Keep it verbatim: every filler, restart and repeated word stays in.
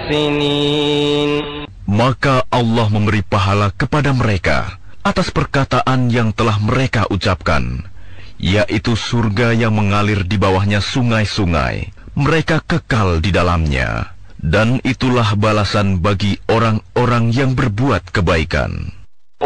المحسنين. Maka Allah memberi pahala kepada mereka atas perkataan yang telah mereka ucapkan, yaitu surga yang mengalir di bawahnya sungai-sungai. Mereka kekal di dalamnya, dan itulah balasan bagi orang-orang yang berbuat kebaikan.